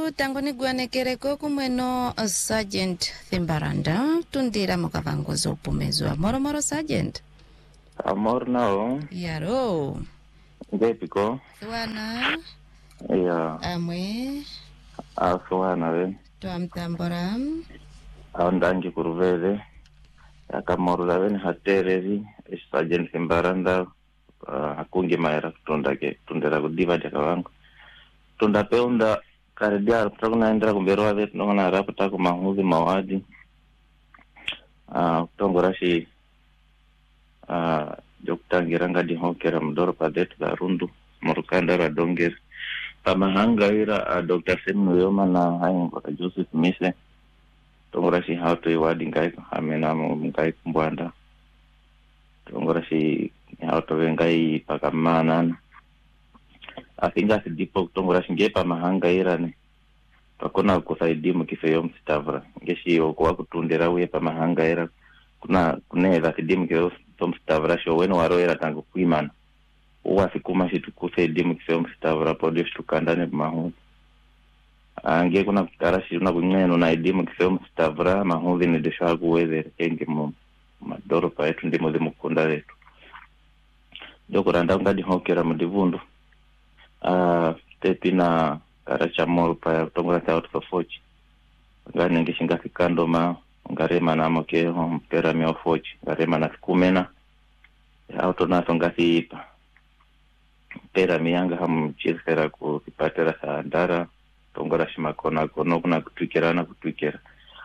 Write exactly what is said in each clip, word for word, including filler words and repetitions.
tangu ni guanekereko kumweno uh, Sergeant Thimbaranda tundira mukavangoza upumezwa moro moro Sergeant Amor nao yaro ngepiko wana ya amwe afwana we twamtambora aondangi kuruveze akamorula we hatereri Sergeant Thimbaranda uh, hakungi maera kutundake tundera kudiva jakawangu tunda peunda karidia tutakunaendera kumberwa vetu nongana rapota kumahuzi mawadi uh, kutongorashi uh, jokutangira ngadi hokera mdoro padetu la rundu morukanda ra dongeri pamahanga ira uh, Doctor Semu Yoma na hayi Joseph Mise tongorashi hauto iwadi ngai amena ngai kumbwanda tongorashi hauto vengai pakamana afinga sidipo kutongorashi ngepa mahanga ira ne pakona kusaidia mukifeyo mstavra ngeshi okwa kutundira uye pamahanga ira kuna kuneza sidimu kyo mstavra sho weno waroera tangu kuimana uwa sikuma shitu kusaidia mukifeyo mstavra podio shtukandane mahu ange kuna karashi una kunyeno na idimu kifeyo mstavra mahu ni deshagu weze kenge mu madoro pa yetu ndimo de mukunda letu doko randa ngadi hokera mudivundu ah uh, tepina karacha mol pa tongola ta out fochi ngani ngishinga kikando ma ngarema na moke hom pera mi ofochi ngarema na kumena auto na tongasi ipa pera mi yanga ham chirkera ku kipatera sa ndara tongola shimakona kono kuna kutwikera na kutwikera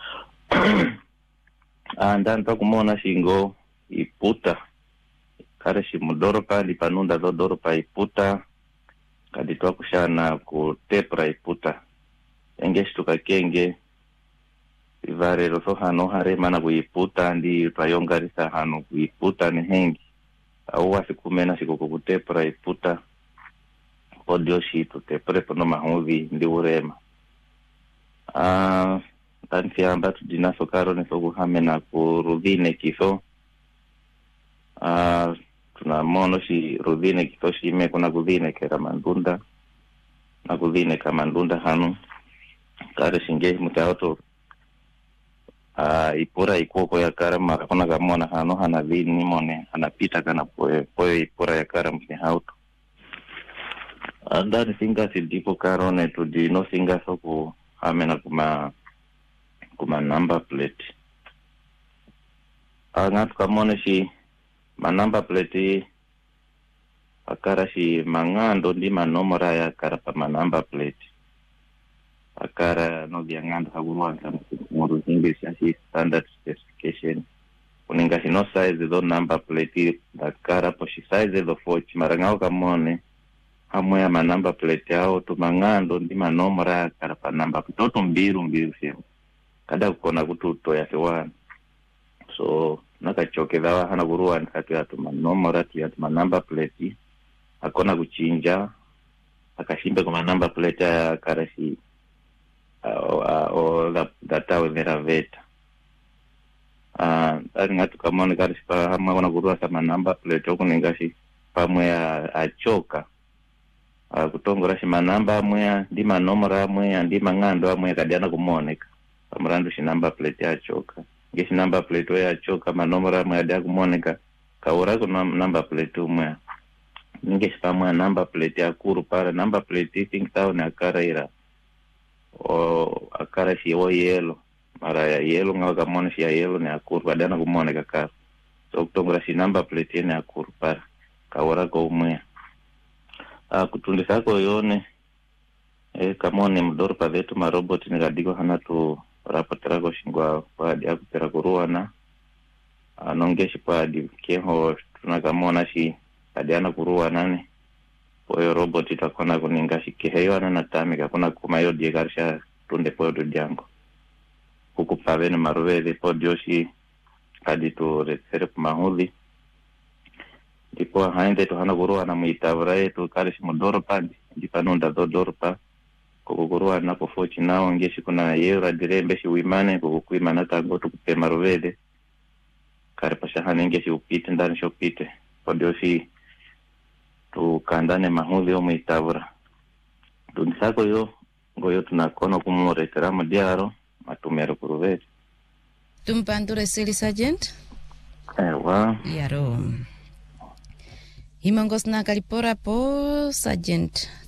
anda nta kumona shingo iputa karashi mudoro pa lipanunda do doro pa iputa kaditwa kushana kutepra iputa engeshtuka kenge ivare roso hano harema na kuiputa ndi payongarisa hano kuiputa ni hengi au wasikumena siku kutepra iputa podio shitu tepre pono mahuvi ndi urema ah tanfi amba tudinaso karo ne soku hamena kurudhine kiso ah tuna mono si rudhine kitoshi ime kuna kudhine kera mandunda na kudhine kama mandunda hanu kare shinge mutaoto uh, ipura ikoko ya kara mara kuna kamona hanu hana dhini mone anapita kana poe poe ipura ya kara msi hauto andani singa sidipo karone tudi no singa soku hamena kuma kuma number plate angatu kamone si ma number plate akara si mangando ndi manomora ya kara pa ma number plate akara no diangando haguruan kama modu English asi standard specification uninga si no size do number plate da kara po si size do fochi marangao kamone hamwe ya ma number plate yao tu mangando ndi manomora ya kara pa number toto mbiru mbiru siya kada kukona kututo ya sewana so nakachokedawa hana guruan kati ya tuma nomora tu ya tuma number plate akona kuchinja akashimbe kwa number plate ya karasi o o la data wera veta ah ari ngatu kamone karasi pa hama kona gurua sama number plate okuningashi pamwe achoka akutongora shi manamba amwe ndi manomora amwe ndi mangando amwe kadiana kumoneka pamurandu shi number plate achoka ngeshi number plate ya choka manomora amwe adia kumoneka kaura ku number plate umwe ngeshi pamwe number plate ya kuru para number plate think town akara ira o akara shi o yelo mara ya yelo ngaga mone shi ya yelo ne akuru badana kumoneka kara so kutongora shi number plate ne akuru para kaura ko umwe a kutundisa ko yone e kamone mdoro pa vetu ma robot ni gadigo hana tu rapatera go shingwa kwa dia kutera kuruana anongeshi pa di keho tunakamona shi adiana kuruana ne poyo robot itakona kuninga shi keheyo ana natamika kuna kuma yo die garsha tunde poyo do diango kuku pavene maruvele podio shi kadi tu resere mahuli ndipo haende to hana kuruana muitavra yetu karishi mdoro pa di panunda do doro pa kukukurua na pofochi nao ngeshi kuna yera dirembe shi wimane kukuimana tango tukupema rovede kare pashahane ngeshi upite ndani shopite podio si tukandane mahudhi o muitavra tunisako yo ngoyo tunakona kumuretera mudiaro matumero kuruveti tumpandure sili Sergeant. Ewa Yaro. Himangos na kalipora po Sergeant